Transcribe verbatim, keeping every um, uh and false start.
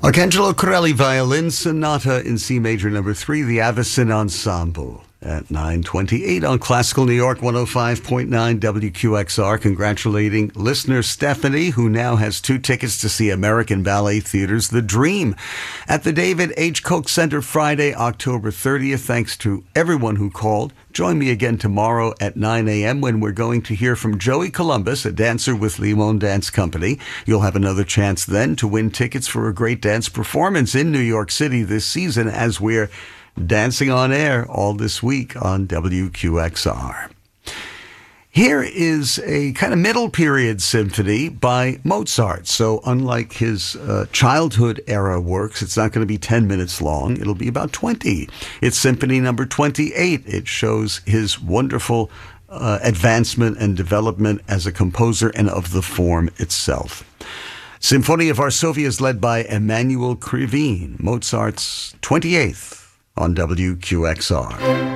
Arcangelo Corelli Violin Sonata in C Major number three, the Avicen Ensemble at nine twenty-eight on Classical New York one oh five point nine W Q X R. Congratulating listener Stephanie, who now has two tickets to see American Ballet Theater's The Dream at the David H. Koch Center Friday, October thirtieth. Thanks to everyone who called. Join me again tomorrow at nine a.m. when we're going to hear from Joey Columbus, a dancer with Limon Dance Company. You'll have another chance then to win tickets for a great dance performance in New York City this season as we're dancing on air all this week on W Q X R. Here is a kind of middle period symphony by Mozart. So unlike his uh, childhood era works, it's not going to be ten minutes long. It'll be about twenty. It's symphony number twenty-eight. It shows his wonderful uh, advancement and development as a composer and of the form itself. Symphony of Varsovia is led by Emmanuel Krivine, Mozart's twenty-eighth on W Q X R.